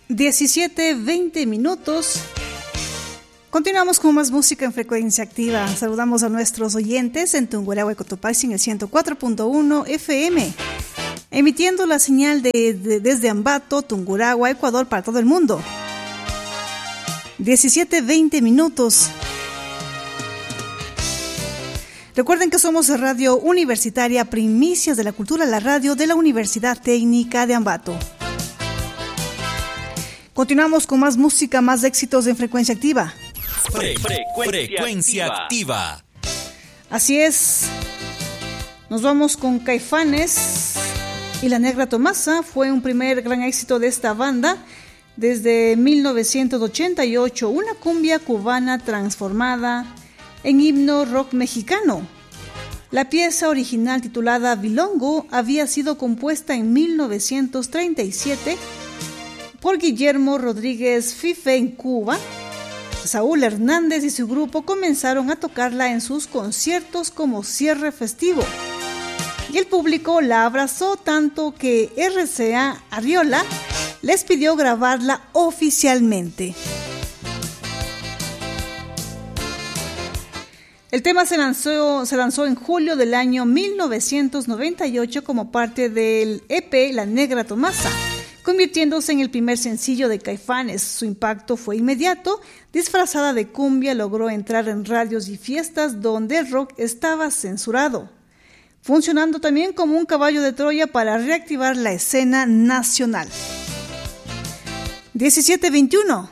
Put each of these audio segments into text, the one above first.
17:20 minutos. Continuamos con más música en Frecuencia Activa. Saludamos a nuestros oyentes en Tungurahua y Cotopaxi en el 104.1 FM, emitiendo la señal desde Ambato, Tungurahua, Ecuador, para todo el mundo. 17:20 minutos. Recuerden que somos Radio Universitaria Primicias de la Cultura, la radio de la Universidad Técnica de Ambato. Continuamos con más música, más éxitos en Frecuencia Activa. Frecuencia Activa. Así es. Nos vamos con Caifanes y La Negra Tomasa. Fue un primer gran éxito de esta banda desde 1988. Una cumbia cubana transformada en himno rock mexicano. La pieza original titulada Bilongo había sido compuesta en 1937 por Guillermo Rodríguez Fife en Cuba. Saúl Hernández y su grupo comenzaron a tocarla en sus conciertos como cierre festivo. Y el público la abrazó tanto que RCA Arriola les pidió grabarla oficialmente. El tema se lanzó en julio del año 1998 como parte del EP La Negra Tomasa, convirtiéndose en el primer sencillo de Caifanes. Su impacto fue inmediato. Disfrazada de cumbia, logró entrar en radios y fiestas donde el rock estaba censurado, funcionando también como un caballo de Troya para reactivar la escena nacional. 17:21.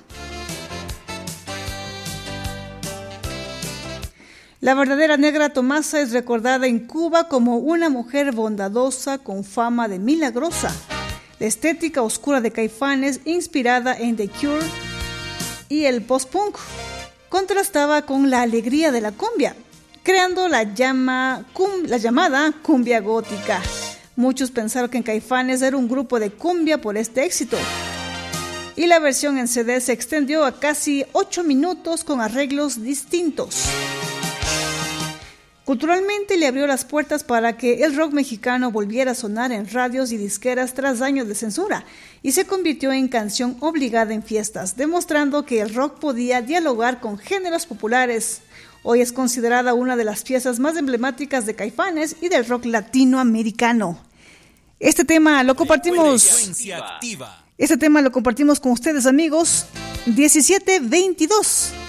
La verdadera Negra Tomasa es recordada en Cuba como una mujer bondadosa con fama de milagrosa. La estética oscura de Caifanes, inspirada en The Cure y el post-punk, contrastaba con la alegría de la cumbia, creando la llamada cumbia gótica. Muchos pensaron que Caifanes era un grupo de cumbia por este éxito, y la versión en CD se extendió a casi 8 minutos con arreglos distintos. Culturalmente le abrió las puertas para que el rock mexicano volviera a sonar en radios y disqueras tras años de censura, y se convirtió en canción obligada en fiestas, demostrando que el rock podía dialogar con géneros populares. Hoy es considerada una de las piezas más emblemáticas de Caifanes y del rock latinoamericano. Este tema lo compartimos con ustedes, amigos. 17:22.